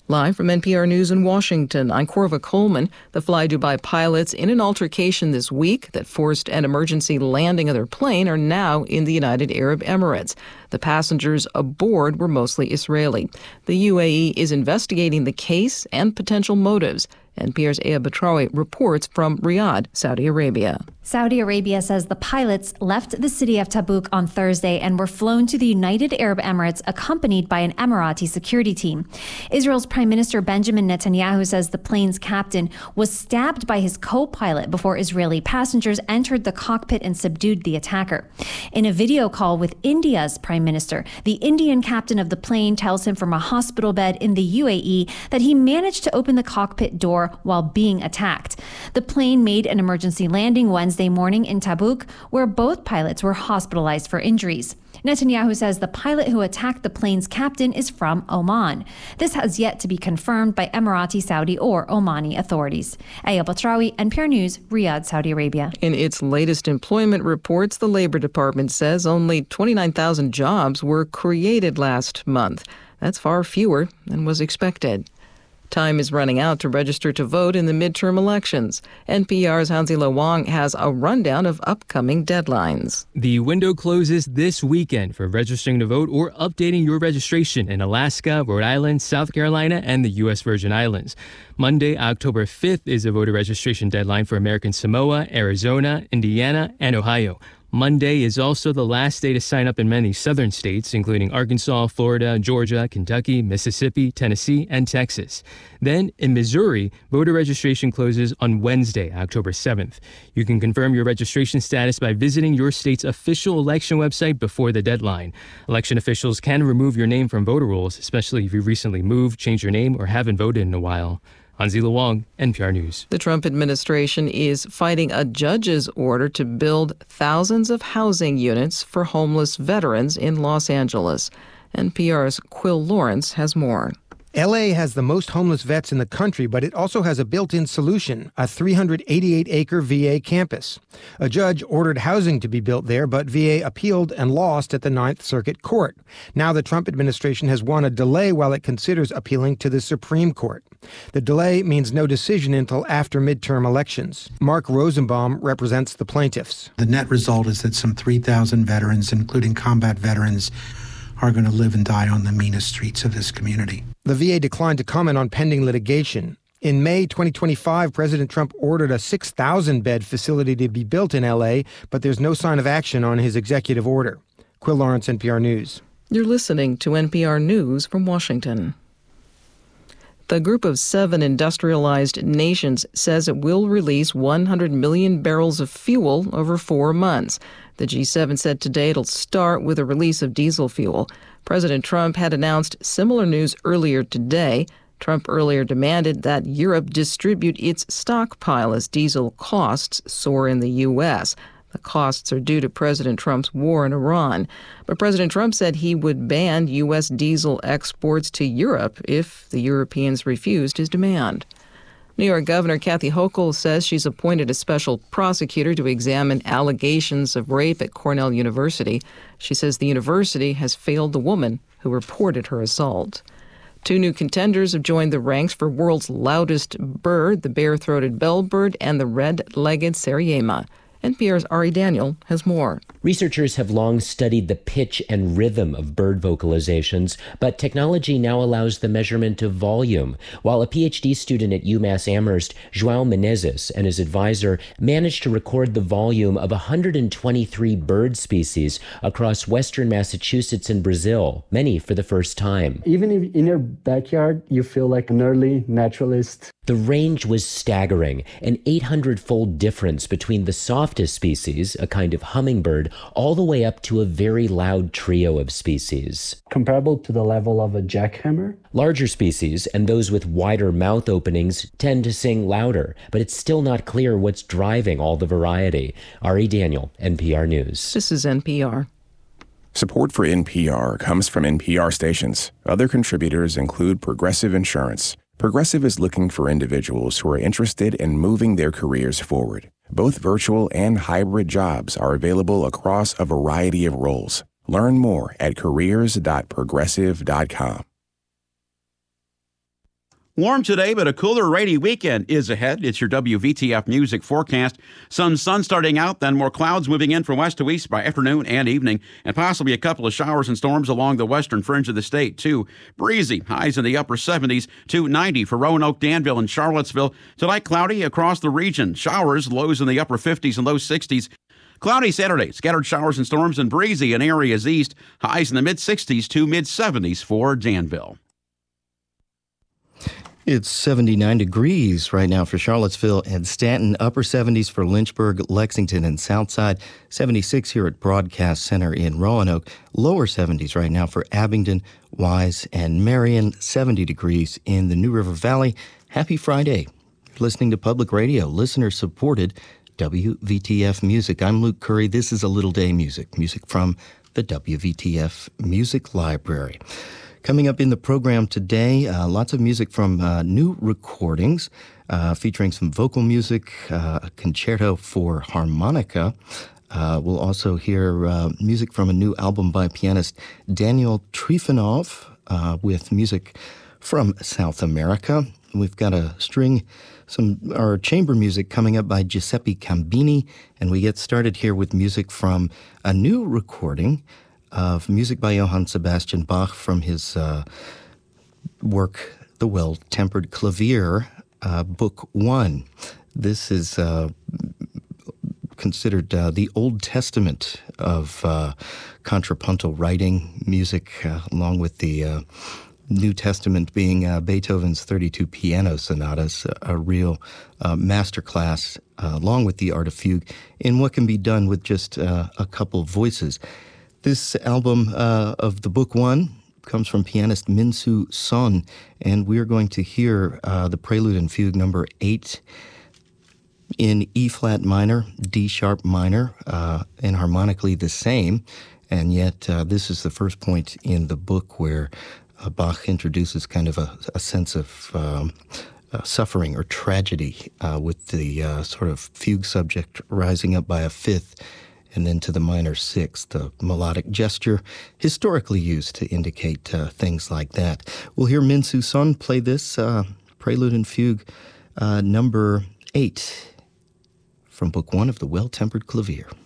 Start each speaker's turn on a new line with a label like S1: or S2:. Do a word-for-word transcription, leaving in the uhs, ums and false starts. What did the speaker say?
S1: Live from N P R News in Washington, I'm Corva Coleman. The Fly Dubai pilots in an altercation this week that forced an emergency landing of their plane are now in the United Arab Emirates. The passengers aboard were mostly Israeli. The U A E is investigating the case and potential motives. N P R's Aya Batrawi reports from Riyadh, Saudi Arabia.
S2: Saudi Arabia says the pilots left the city of Tabuk on Thursday and were flown to the United Arab Emirates accompanied by an Emirati security team. Israel's Prime Minister Benjamin Netanyahu says the plane's captain was stabbed by his co-pilot before Israeli passengers entered the cockpit and subdued the attacker. In a video call with India's Prime Minister, the Indian captain of the plane tells him from a hospital bed in the U A E that he managed to open the cockpit door while being attacked. The plane made an emergency landing Wednesday morning in Tabuk, where both pilots were hospitalized for injuries. Netanyahu says the pilot who attacked the plane's captain is from Oman. This has yet to be confirmed by Emirati, Saudi, or Omani authorities. Aya Batrawi, N P R News, Riyadh, Saudi Arabia.
S1: In its latest employment reports, the Labor Department says only twenty-nine thousand jobs were created last month. That's far fewer than was expected. Time is running out to register to vote in the midterm elections. N P R's Hanzila Wang has a rundown of upcoming deadlines.
S3: The window closes this weekend for registering to vote or updating your registration in Alaska, Rhode Island, South Carolina, and the U S Virgin Islands. Monday, October fifth, is a voter registration deadline for American Samoa, Arizona, Indiana, and Ohio. Monday is also the last day to sign up in many southern states, including Arkansas, Florida, Georgia, Kentucky, Mississippi, Tennessee, and Texas. Then, in Missouri, voter registration closes on Wednesday, October seventh. You can confirm your registration status by visiting your state's official election website before the deadline. Election officials can remove your name from voter rolls, especially if you recently moved, changed your name, or haven't voted in a while. Hanzila Wang, N P R News.
S1: The Trump administration is fighting a judge's order to build thousands of housing units for homeless veterans in Los Angeles. N P R's Quill Lawrence has more.
S4: L A has the most homeless vets in the country, but it also has a built-in solution, a three hundred eighty-eight acre V A campus. A judge ordered housing to be built there, but V A appealed and lost at the Ninth Circuit Court. Now the Trump administration has won a delay while it considers appealing to the Supreme Court. The delay means no decision until after midterm elections. Mark Rosenbaum represents the plaintiffs.
S5: The net result is that some three thousand veterans, including combat veterans, are going to live and die on the meanest streets of this community.
S4: The V A declined to comment on pending litigation. In May twenty twenty-five, President Trump ordered a six thousand bed facility to be built in L A, but there's no sign of action on his executive order. Quill Lawrence, N P R News.
S1: You're listening to N P R News from Washington. The group of seven industrialized nations says it will release one hundred million barrels of fuel over four months. The G seven said today it'll start with a release of diesel fuel. President Trump had announced similar news earlier today. Trump earlier demanded that Europe distribute its stockpile as diesel costs soar in the U S. The costs are due to President Trump's war in Iran. But President Trump said he would ban U S diesel exports to Europe if the Europeans refused his demand. New York Governor Kathy Hochul says she's appointed a special prosecutor to examine allegations of rape at Cornell University. She says the university has failed the woman who reported her assault. Two new contenders have joined the ranks for world's loudest bird, the bare-throated bellbird and the red-legged Sariema. N P R's Ari Daniel has more.
S6: Researchers have long studied the pitch and rhythm of bird vocalizations, but technology now allows the measurement of volume. While a P H D student at UMass Amherst, João Menezes, and his advisor managed to record the volume of one hundred twenty-three bird species across western Massachusetts and Brazil, many for the first time.
S7: Even if in your backyard, you feel like an early naturalist.
S6: The range was staggering, an eight hundred fold difference between the softest species, a kind of hummingbird, all the way up to a very loud trio of species.
S7: Comparable to the level of a jackhammer?
S6: Larger species, and those with wider mouth openings, tend to sing louder, but it's still not clear what's driving all the variety. Ari Daniel, N P R News.
S1: This is N P R.
S8: Support for N P R comes from N P R stations. Other contributors include Progressive Insurance. Progressive is looking for individuals who are interested in moving their careers forward. Both virtual and hybrid jobs are available across a variety of roles. Learn more at careers dot progressive dot com.
S9: Warm today, but a cooler, rainy weekend is ahead. It's your W V T F music forecast. Some sun starting out, then more clouds moving in from west to east by afternoon and evening, and possibly a couple of showers and storms along the western fringe of the state, too. Breezy, highs in the upper seventies to ninety for Roanoke, Danville, and Charlottesville. Tonight, cloudy across the region. Showers, lows in the upper fifties and low sixties. Cloudy Saturday, scattered showers and storms and breezy in areas east. Highs in the mid-sixties to mid-seventies for Danville.
S10: It's seventy-nine degrees right now for Charlottesville and Stanton, upper seventies for Lynchburg, Lexington, and Southside, seventy-six here at Broadcast Center in Roanoke, lower seventies right now for Abingdon, Wise, and Marion, seventy degrees in the New River Valley. Happy Friday. You're listening to Public Radio, listener-supported W V T F Music. I'm Luke Curry. This is A Little Day Music, music from the W V T F Music Library. Coming up in the program today, uh, lots of music from uh, new recordings uh, featuring some vocal music, uh, a concerto for harmonica. Uh, we'll also hear uh, music from a new album by pianist Daniel Trifonov uh, with music from South America. We've got a string, some our chamber music coming up by Giuseppe Cambini, and we get started here with music from a new recording of music by Johann Sebastian Bach from his uh, work, The Well-Tempered Clavier, uh, Book One. This is uh, considered uh, the Old Testament of uh, contrapuntal writing music, uh, along with the uh, New Testament being uh, Beethoven's thirty-two piano sonatas, a, a real uh, masterclass, uh, along with the art of fugue, in what can be done with just uh, a couple voices. This album uh, of the Book One comes from pianist Min-Soo Son, and we're going to hear uh, the Prelude and Fugue number eight in E-flat minor, D-sharp minor, uh, and harmonically the same. And yet uh, this is the first point in the book where uh, Bach introduces kind of a, a sense of um, uh, suffering or tragedy uh, with the uh, sort of fugue subject rising up by a fifth and then to the minor sixth, the melodic gesture historically used to indicate uh, things like that. We'll hear Min-Soo Son play this uh, Prelude and Fugue uh, number eight from Book One of the Well-Tempered Clavier.